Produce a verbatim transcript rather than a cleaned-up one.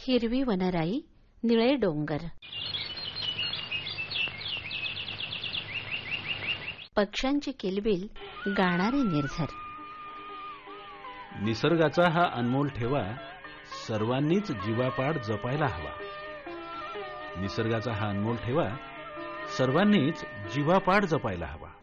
हिरवी वनराई, निळे डोंगर, पक्ष्यांची किलबिल, गाणारे निर्झर. निसर्गाचा हा अनमोल ठेवा सर्वांनीच जीवापाड जपायला हवा. निसर्गाचा हा अनमोल ठेवा सर्वांनीच जीवापाड जपायला हवा.